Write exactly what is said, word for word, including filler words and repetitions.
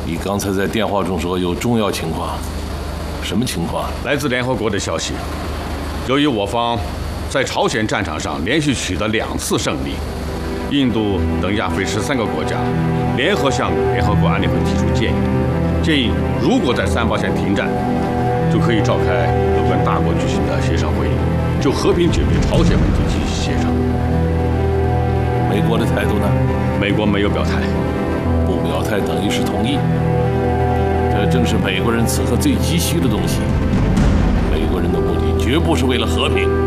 你刚才在电话中说有重要情况，什么情况？ 来自联合国的消息，由于我方在朝鲜战场上连续取得两次胜利，印度等亚非十三个国家联合向联合国安理会提出建议，建议如果在三八线停战，就可以召开有关大国举行的协商会议，就和平解决朝鲜问题进行协商。 美国的态度呢？ 美国没有表态。 不表态等于是同意，这正是美国人此刻最急需的东西。美国人的目的绝不是为了和平。